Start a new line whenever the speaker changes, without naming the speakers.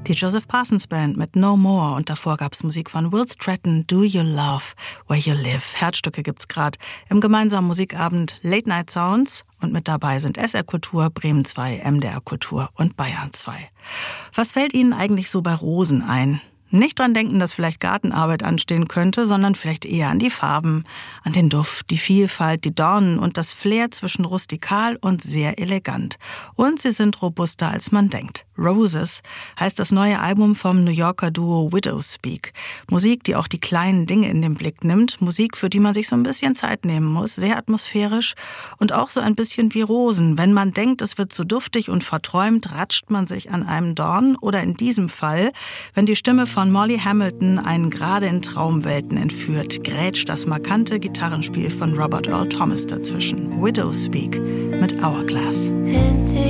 Die Joseph Parsons Band mit No More und davor gab's Musik von Will Stratton, Do You Love Where You Live. Herzstücke gibt's gerade im gemeinsamen Musikabend Late Night Sounds und mit dabei sind SR Kultur, Bremen 2, MDR Kultur und Bayern 2. Was fällt Ihnen eigentlich so bei Rosen ein? Nicht dran denken, dass vielleicht Gartenarbeit anstehen könnte, sondern vielleicht eher an die Farben, an den Duft, die Vielfalt, die Dornen und das Flair zwischen rustikal und sehr elegant. Und sie sind robuster, als man denkt. Roses heißt das neue Album vom New Yorker Duo Widowspeak. Musik, die auch die kleinen Dinge in den Blick nimmt. Musik, für die man sich so ein bisschen Zeit nehmen muss. Sehr atmosphärisch und auch so ein bisschen wie Rosen. Wenn man denkt, es wird zu duftig und verträumt, ratscht man sich an einem Dorn. Oder in diesem Fall, wenn die Stimme von Molly Hamilton einen gerade in Traumwelten entführt, grätscht das markante Gitarrenspiel von Robert Earl Thomas dazwischen. Widowspeak mit Hourglass.